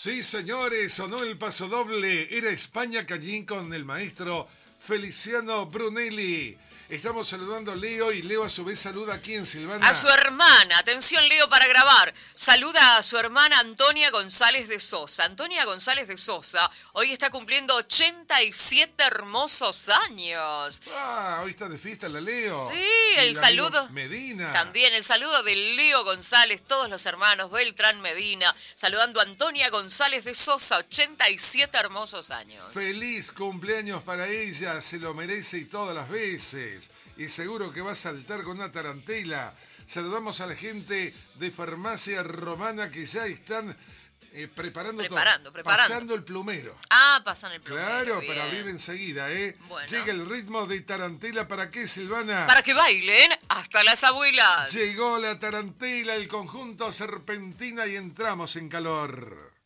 Sí, señores, sonó el paso doble. Era España Callín con el maestro Feliciano Brunelli. Estamos saludando a Leo y Leo a su vez saluda a quién, Silvana. A su hermana. Atención, Leo, para grabar. Saluda a su hermana Antonia González de Sosa. Antonia González de Sosa hoy está cumpliendo 87 hermosos años. Hoy está de fiesta la Leo. Sí, Y el saludo. Medina. También el saludo de Leo González, todos los hermanos, Beltrán Medina, saludando a Antonia González de Sosa, 87 hermosos años. Feliz cumpleaños para ella, se lo merece y todas las veces. Y seguro que va a saltar con una tarantela. Saludamos a la gente de Farmacia Romana que ya están preparando. Pasando el plumero. Pasan el plumero. Claro, bien. para abrir enseguida, Bueno. Llega el ritmo de tarantela, ¿para qué, Silvana? Para que bailen hasta las abuelas. Llegó la tarantela, el conjunto Serpentina y entramos en calor.